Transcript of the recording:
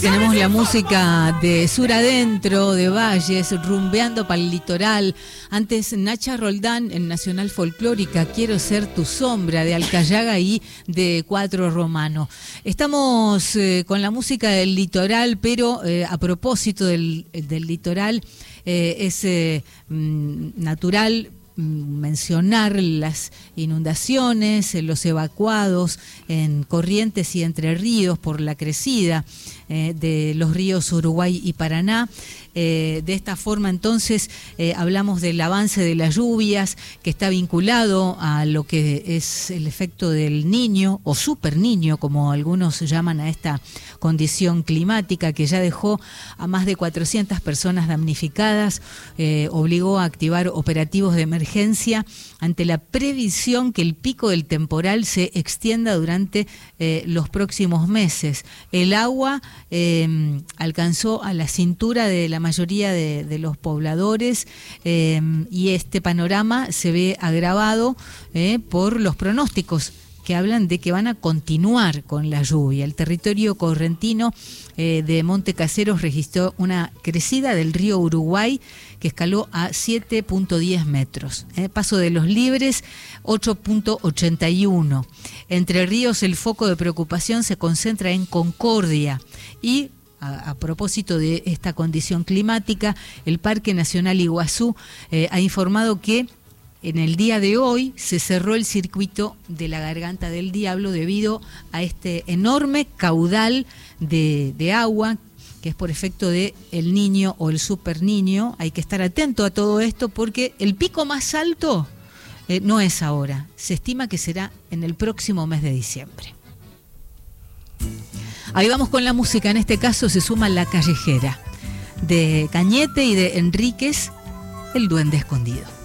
Tenemos la música de Sur Adentro, de Valles, rumbeando para el litoral. Antes Nacha Roldán en Nacional Folclórica, Quiero ser tu sombra, de Alcayaga y de Cuatro Romano. Estamos con la música del litoral, pero a propósito del litoral, es natural mencionar las inundaciones, los evacuados en Corrientes y Entre Ríos por la crecida de los ríos Uruguay y Paraná. De esta forma, entonces, hablamos del avance de las lluvias, que está vinculado a lo que es el efecto del niño o super niño, como algunos llaman a esta condición climática, que ya dejó a más de 400 personas damnificadas, obligó a activar operativos de emergencia ante la previsión que el pico del temporal se extienda durante los próximos meses. El agua alcanzó a la cintura de la mayoría de los pobladores, y este panorama se ve agravado por los pronósticos que hablan de que van a continuar con la lluvia. El territorio correntino de Monte Caseros registró una crecida del río Uruguay que escaló a 7.10 metros. Paso de los Libres, 8.81. Entre Ríos, el foco de preocupación se concentra en Concordia. Y a propósito de esta condición climática, el Parque Nacional Iguazú ha informado que en el día de hoy se cerró el circuito de la Garganta del Diablo debido a este enorme caudal de agua, que es por efecto de el niño o el super niño. Hay que estar atento a todo esto porque el pico más alto no es ahora. Se estima que será en el próximo mes de diciembre. Ahí vamos con la música. En este caso se suma La Callejera, de Cañete y de Enríquez, El Duende Escondido.